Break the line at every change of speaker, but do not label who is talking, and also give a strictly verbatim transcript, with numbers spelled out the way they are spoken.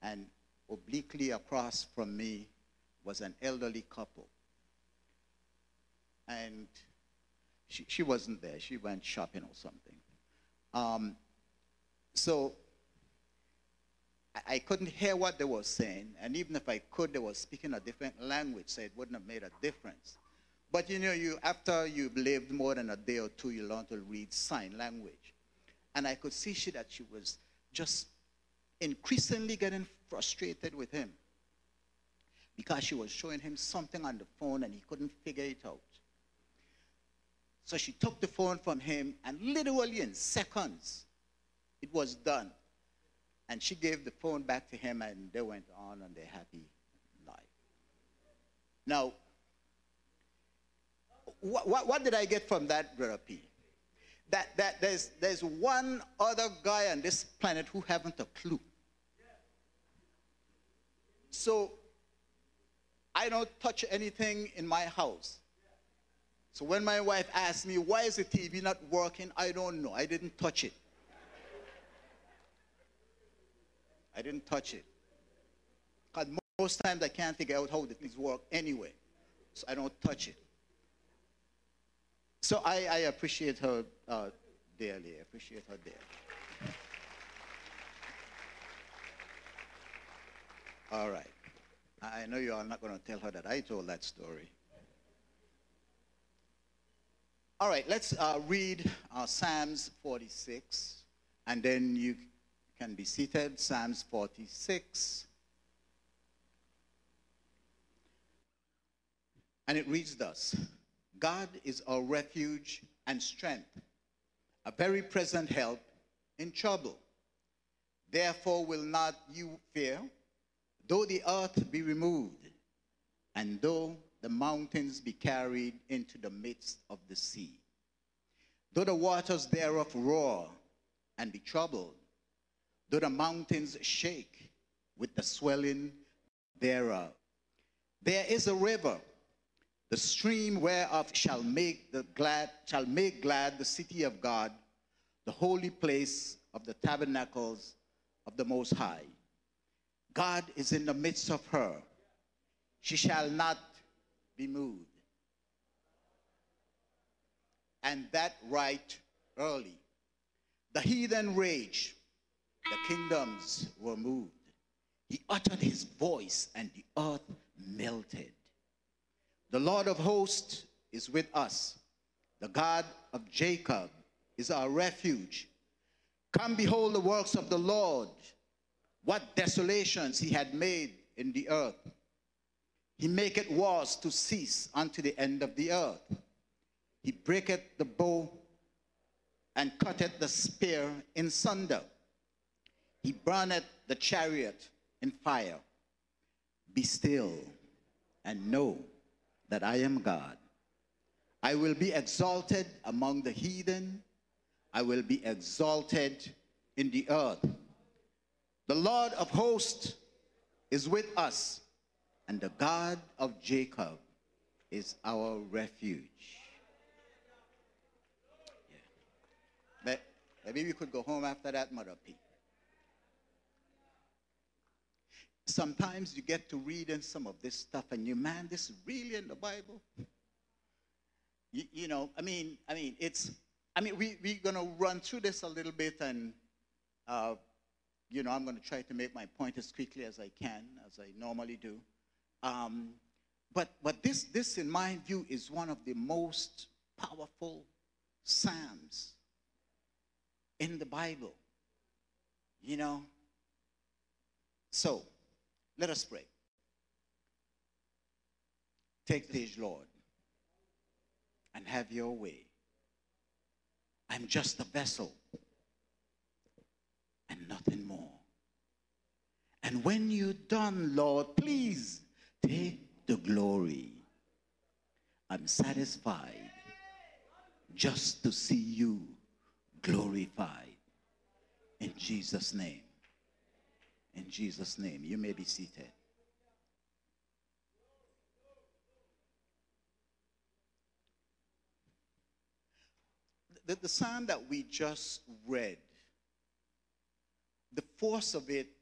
and obliquely across from me was an elderly couple. And she, she wasn't there. She went shopping or something. Um, so I, I couldn't hear what they were saying, and even if I could, they were speaking a different language, so it wouldn't have made a difference. But you know, you after you've lived more than a day or two, you learn to read sign language. And I could see she, that she was just increasingly getting frustrated with him because she was showing him something on the phone and he couldn't figure it out. So she took the phone from him, and literally in seconds, it was done. And she gave the phone back to him, and they went on on their happy life. Now, what, what, what did I get from that, Brother P? That, that there's, there's one other guy on this planet who haven't a clue. So I don't touch anything in my house. So when my wife asks me, why is the T V not working? I don't know. I didn't touch it. I didn't touch it. Because most times I can't figure out how the things work anyway. So I don't touch it. So I, I appreciate her uh, dearly. I appreciate her dearly. All right. I know you are not going to tell her that I told that story. All right, let's uh, read uh, Psalms forty-six, and then you can be seated. Psalms forty-six. And it reads thus: God is our refuge and strength, a very present help in trouble. Therefore will not you fear, though the earth be removed, and though the mountains be carried into the midst of the sea, though the waters thereof roar and be troubled, though the mountains shake with the swelling thereof. There is a river, the stream whereof shall make the glad shall make glad the city of God, the holy place of the tabernacles of the Most High. God is in the midst of her. She shall not be moved. And that right early. The heathen raged, the kingdoms were moved. He uttered his voice, and the earth melted. The Lord of hosts is with us. The God of Jacob is our refuge. Come behold the works of the Lord, what desolations he had made in the earth. He maketh wars to cease unto the end of the earth. He breaketh the bow and cutteth the spear in sunder. He burneth the chariot in fire. Be still and know that I am God. I will be exalted among the heathen. I will be exalted in the earth. The Lord of hosts is with us, and the God of Jacob is our refuge. Yeah. Maybe we could go home after that, Mother P. Sometimes you get to reading some of this stuff, and you, man, this is really in the Bible. You, you know, I mean, I mean, it's, I mean, we, we're going to run through this a little bit, and, uh, you know, I'm going to try to make my point as quickly as I can, as I normally do. Um, but but this, this, in my view, is one of the most powerful psalms in the Bible, you know. So, let us pray. Take stage, Lord, and have your way. I'm just a vessel and nothing more. And when you're done, Lord, please take the glory. I'm satisfied just to see you glorified. In Jesus' name. In Jesus' name. You may be seated. The, the psalm that we just read, the force of it